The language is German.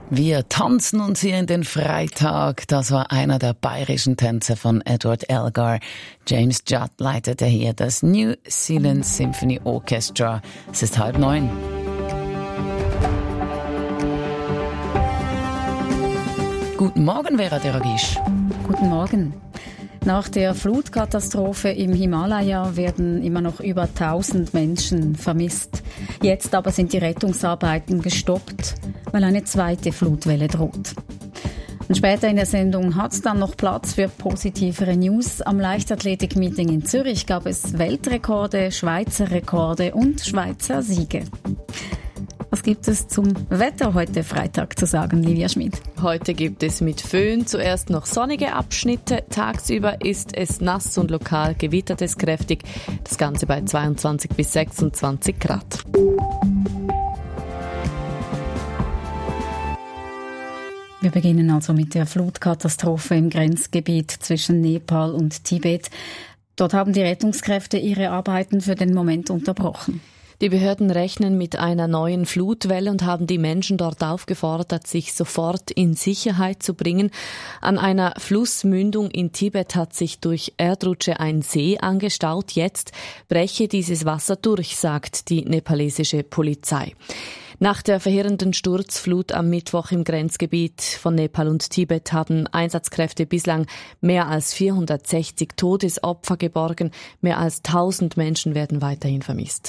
Wir tanzen uns hier in den Freitag. Das war einer der bayerischen Tänze von Edward Elgar. James Judd leitete hier das New Zealand Symphony Orchestra. Es ist 8:30. Guten Morgen, Vera Deragisch. Guten Morgen. Nach der Flutkatastrophe im Himalaya werden immer noch über 1000 Menschen vermisst. Jetzt aber sind die Rettungsarbeiten gestoppt, weil eine zweite Flutwelle droht. Und später in der Sendung hat es dann noch Platz für positivere News. Am Leichtathletik-Meeting in Zürich gab es Weltrekorde, Schweizer Rekorde und Schweizer Siege. Was gibt es zum Wetter heute Freitag zu sagen, Livia Schmid? Heute gibt es mit Föhn zuerst noch sonnige Abschnitte. Tagsüber ist es nass und lokal gewittert es kräftig. Das Ganze bei 22 bis 26 Grad. Wir beginnen also mit der Flutkatastrophe im Grenzgebiet zwischen Nepal und Tibet. Dort haben die Rettungskräfte ihre Arbeiten für den Moment unterbrochen. Die Behörden rechnen mit einer neuen Flutwelle und haben die Menschen dort aufgefordert, sich sofort in Sicherheit zu bringen. An einer Flussmündung in Tibet hat sich durch Erdrutsche ein See angestaut. Jetzt breche dieses Wasser durch, sagt die nepalesische Polizei. Nach der verheerenden Sturzflut am Mittwoch im Grenzgebiet von Nepal und Tibet haben Einsatzkräfte bislang mehr als 460 Todesopfer geborgen. Mehr als 1000 Menschen werden weiterhin vermisst.